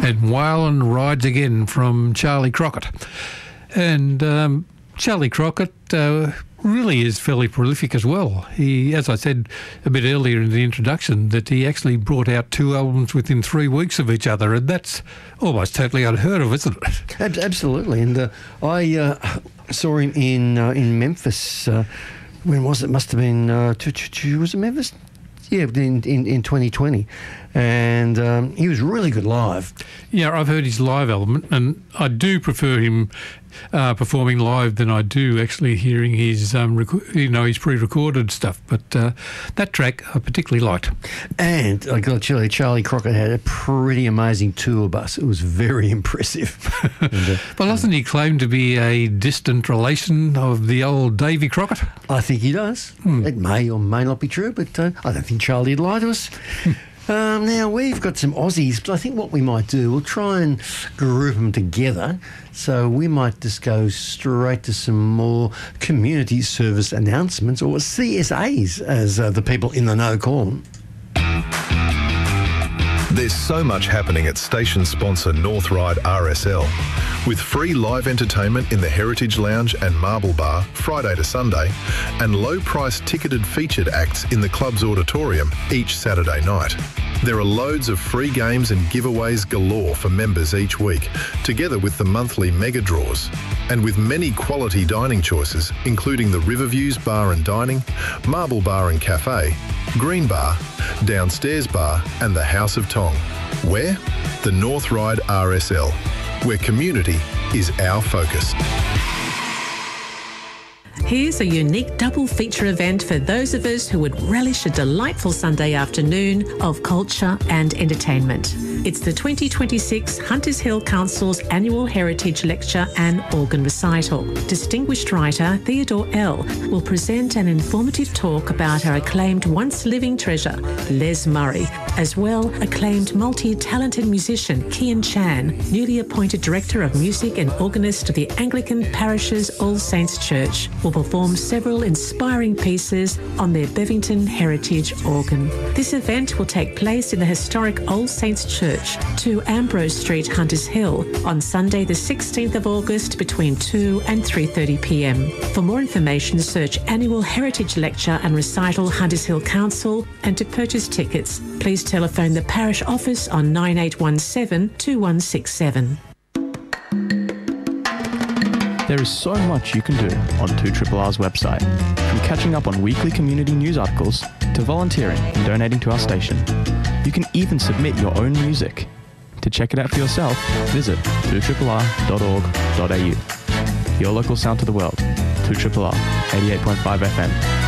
and Whalen Rides Again from Charlie Crockett. And Charlie Crockett really is fairly prolific as well. He, as I said a bit earlier in the introduction, that he actually brought out 2 albums within 3 weeks of each other, and that's almost totally unheard of, isn't it? Absolutely. And I saw him in Memphis. When was it? Must have been was it Memphis? Yeah, in 2020, and he was really good live. Yeah, I've heard his live album, and I do prefer him performing live than I do actually hearing his his pre-recorded stuff. But that track I particularly liked. And I got to tell you, Charlie Crockett had a pretty amazing tour bus. It was very impressive. Well, doesn't he claim to be a distant relation of the old Davy Crockett? I think he does. It may or may not be true, but I don't think Charlie would lie to us. Now, we've got some Aussies, but I think what we might do, we'll try and group them together. So we might just go straight to some more community service announcements, or CSAs, as the people in the know call them. There's so much happening at station sponsor North Ryde RSL, with free live entertainment in the Heritage Lounge and Marble Bar Friday to Sunday, and low-price ticketed featured acts in the club's auditorium each Saturday night. There are loads of free games and giveaways galore for members each week, together with the monthly mega draws, and with many quality dining choices, including the Riverviews Bar and Dining, Marble Bar and Cafe, Green Bar, Downstairs Bar and the House of Tong. Where? The North Ryde RSL, where community is our focus. Here's a unique double feature event for those of us who would relish a delightful Sunday afternoon of culture and entertainment. It's the 2026 Hunters Hill Council's annual Heritage Lecture and Organ Recital. Distinguished writer Theodore L. will present an informative talk about our acclaimed once-living treasure, Les Murray, as well acclaimed multi-talented musician Kian Chan, newly appointed Director of Music and organist of the Anglican Parish's All Saints Church, will perform several inspiring pieces on their Bevington heritage organ. This event will take place in the historic All Saints Church, 2 Ambrose Street, Hunters Hill, on Sunday the 16th of August between 2 and 3:30 p.m. For more information, search Annual Heritage Lecture and Recital Hunters Hill Council, and to purchase tickets, please telephone the parish office on 9817 2167. There is so much you can do on 2RRR's website, from catching up on weekly community news articles to volunteering and donating to our station. You can even submit your own music. To check it out for yourself, visit 2RRR.org.au. Your local sound to the world, 2RRR 88.5 FM.